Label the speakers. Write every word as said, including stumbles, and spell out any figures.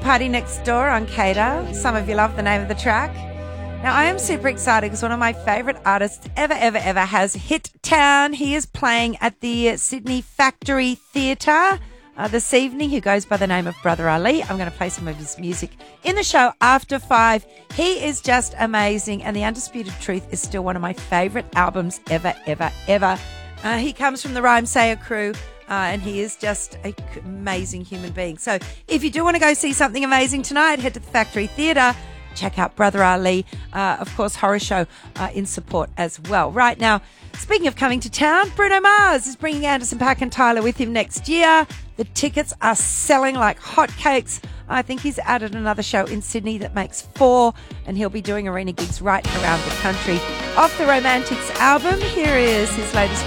Speaker 1: Party Next Door on Cater. Some of you love the name of the track. Now, I am super excited because one of my favourite artists ever, ever, ever has hit town. He is playing at the Sydney Factory Theatre uh, this evening, who goes by the name of Brother Ali. I'm going to play some of his music in the show after five. He is just amazing, and The Undisputed Truth is still one of my favourite albums ever, ever, ever. Uh, he comes from the Rhymesayers crew. Uh, and he is just an amazing human being. So if you do want to go see something amazing tonight, head to the Factory Theatre. Check out Brother Ali. Uh, of course, Horror Show uh, in support as well. Right now, speaking of coming to town, Bruno Mars is bringing Anderson .Paak and Tyler with him next year. The tickets are selling like hotcakes. I think he's added another show in Sydney that makes four, and he'll be doing arena gigs right around the country. Off the Romantics album, here is his latest